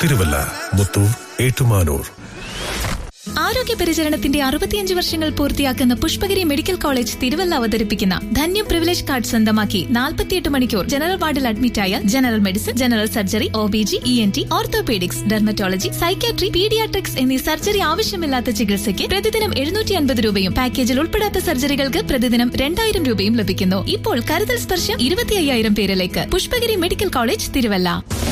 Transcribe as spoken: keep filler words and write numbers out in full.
തിരുവല്ല, മുത്തൂർ, ഏറ്റുമാനൂർ. ആരോഗ്യ പരിചരണത്തിന്റെ അറുപത്തിയഞ്ച് വർഷങ്ങൾ പൂർത്തിയാക്കുന്ന പുഷ്പഗിരി മെഡിക്കൽ കോളേജ് തിരുവല്ല അവതരിപ്പിക്കുന്ന ധന്യം പ്രിവിലേജ് കാർഡ് സ്വന്തമാക്കി നാൽപ്പത്തിയെട്ട് മണിക്കൂർ ജനറൽ വാർഡിൽ അഡ്മിറ്റായ general medicine, general surgery, O B G, E N T, orthopaedics, dermatology, psychiatry, paediatrics എന്നീ സർജറി ആവശ്യമില്ലാത്ത ചികിത്സയ്ക്ക് പ്രതിദിനം എഴുന്നൂറ്റി അൻപത് രൂപയും പാക്കേജിൽ ഉൾപ്പെടാത്ത സർജറികൾക്ക് പ്രതിദിനം രണ്ടായിരം രൂപയും ലഭിക്കുന്നു. ഇപ്പോൾ കരുതൽ സ്പർശം ഇരുപത്തി അയ്യായിരം പേരിലേക്ക്. Pushpagiri medical college Thiruvalla.